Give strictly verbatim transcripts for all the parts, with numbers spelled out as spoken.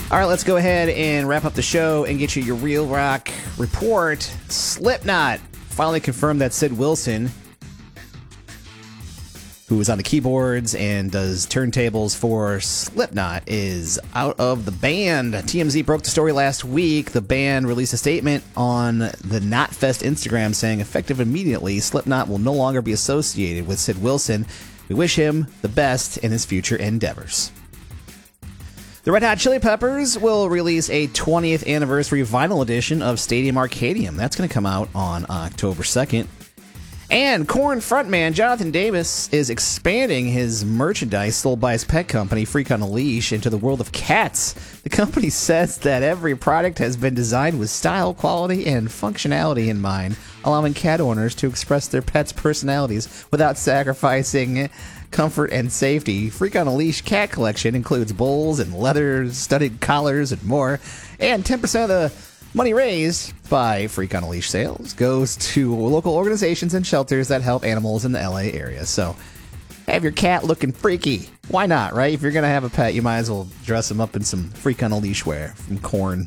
All right, let's go ahead and wrap up the show and get you your Real Rock report. Slipknot finally confirmed that Sid Wilson, who was on the keyboards and does turntables for Slipknot, is out of the band. T M Z broke the story last week. The band released a statement on the Knotfest Instagram saying, effective immediately, Slipknot will no longer be associated with Sid Wilson. We wish him the best in his future endeavors. The Red Hot Chili Peppers will release a twentieth anniversary vinyl edition of Stadium Arcadium. That's going to come out on October second. And Korn frontman Jonathan Davis is expanding his merchandise sold by his pet company, Freak on a Leash, into the world of cats. The company says that every product has been designed with style, quality, and functionality in mind, allowing cat owners to express their pets' personalities without sacrificing comfort and safety. Freak on a Leash cat collection includes bowls and leather studded collars and more. And ten percent of the money raised by Freak on a Leash sales goes to local organizations and shelters that help animals in the L A area. So have your cat looking freaky. Why not, right? If you're going to have a pet, you might as well dress him up in some Freak on a Leash wear from Korn.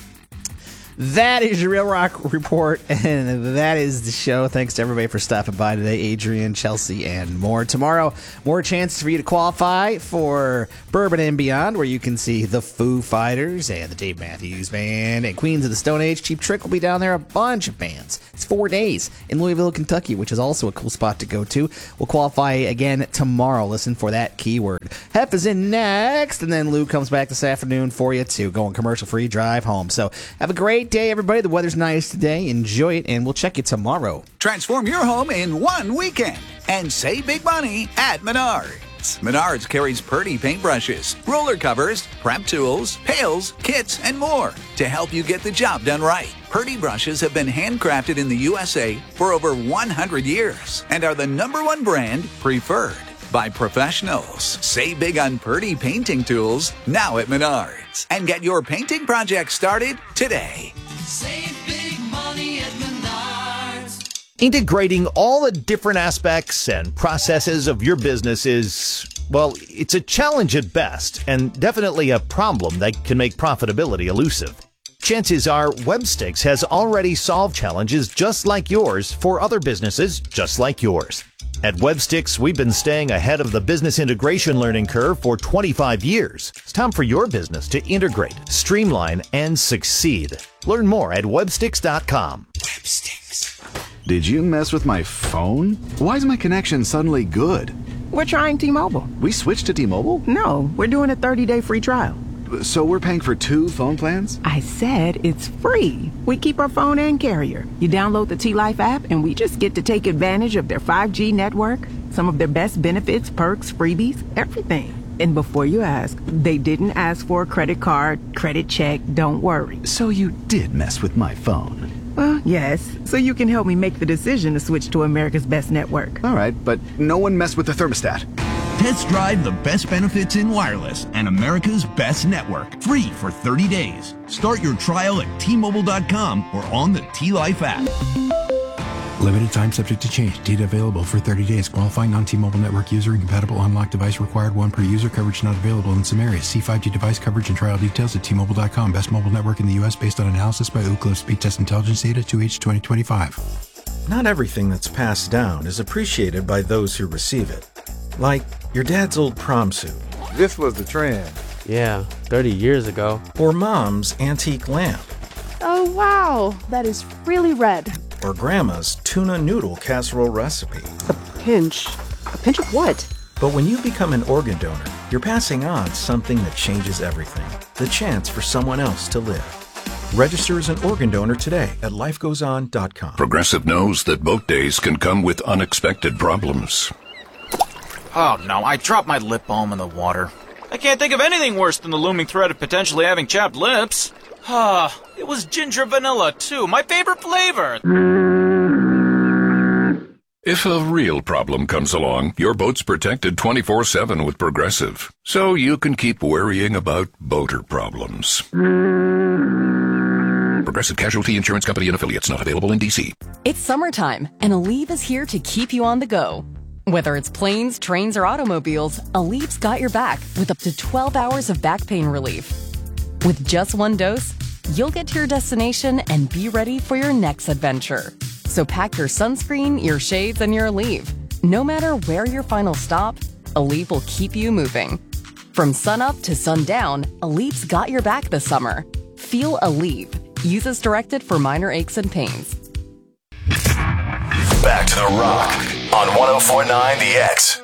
That is your Real Rock report, and that is the show. Thanks to everybody for stopping by today. Adrian, Chelsea, and more. Tomorrow, more chances for you to qualify for Bourbon and Beyond, where you can see the Foo Fighters and the Dave Matthews Band and Queens of the Stone Age. Cheap Trick will be down there. A bunch of bands. It's four days in Louisville, Kentucky, which is also a cool spot to go to. We'll qualify again tomorrow. Listen for that keyword. Hef is in next, and then Lou comes back this afternoon for you to go on commercial-free drive home. So have a great day, everybody. The weather's nice today. Enjoy it, and we'll check you tomorrow. Transform your home in one weekend and save big money at Menards. Menards carries Purdy paintbrushes, roller covers, prep tools, pails, kits, and more to help you get the job done right. Purdy brushes have been handcrafted in the U S A for over one hundred years and are the number one brand preferred by professionals. Save big on Purdy painting tools now at Menards and get your painting project started today. Save big money at Menards. Integrating all the different aspects and processes of your business is, well, it's a challenge at best and definitely a problem that can make profitability elusive. Chances are Webstix has already solved challenges just like yours for other businesses just like yours. At Webstix, we've been staying ahead of the business integration learning curve for twenty-five years. It's time for your business to integrate, streamline, and succeed. Learn more at webstix dot com. Webstix. Did you mess with my phone? Why is my connection suddenly good? We're trying T-Mobile. We switched to T-Mobile? No, we're doing a thirty-day free trial. So we're paying for two phone plans? I said it's free. We keep our phone and carrier. You download the T-Life app and we just get to take advantage of their five G network, some of their best benefits, perks, freebies, everything. And before you ask, they didn't ask for a credit card, credit check, don't worry. So you did mess with my phone? Well, yes. So you can help me make the decision to switch to America's best network. All right, but no one messed with the thermostat. Test drive the best benefits in wireless and America's best network. Free for thirty days. Start your trial at T Mobile dot com or on the T-Life app. Limited time subject to change. Data available for thirty days. Qualifying non-T Mobile network user. Incompatible unlocked device required. One per user. Coverage not available in some areas. See five G device coverage and trial details at T Mobile dot com. Best mobile network in the U S based on analysis by Ookla Speed Test Intelligence data two H twenty twenty-five. Not everything that's passed down is appreciated by those who receive it. Like your dad's old prom suit. This was the trend. Yeah, thirty years ago. Or mom's antique lamp. Oh, wow. That is really red. Or grandma's tuna noodle casserole recipe. A pinch. A pinch of what? But when you become an organ donor, you're passing on something that changes everything. The chance for someone else to live. Register as an organ donor today at life goes on dot com. Progressive knows that boat days can come with unexpected problems. Oh no, I dropped my lip balm in the water. I can't think of anything worse than the looming threat of potentially having chapped lips. Ah, it was ginger vanilla too, my favorite flavor. If a real problem comes along, your boat's protected twenty-four seven with Progressive, so you can keep worrying about boater problems. Progressive Casualty Insurance Company and Affiliates, not available in D C. It's summertime, and Aleve is here to keep you on the go. Whether it's planes, trains, or automobiles, Aleve's got your back with up to twelve hours of back pain relief. With just one dose, you'll get to your destination and be ready for your next adventure. So pack your sunscreen, your shades, and your Aleve. No matter where your final stop, Aleve will keep you moving. From sunup to sundown, Aleve's got your back this summer. Feel Aleve. Use as directed for minor aches and pains. Back to the Rock on one oh four point nine The X.